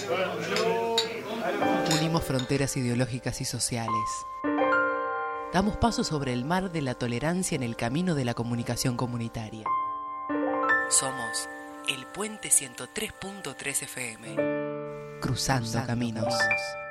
Unimos fronteras ideológicas y sociales. Damos paso sobre el mar de la tolerancia en el camino de la comunicación comunitaria. Somos el Puente 103.3 FM. Cruzando caminos.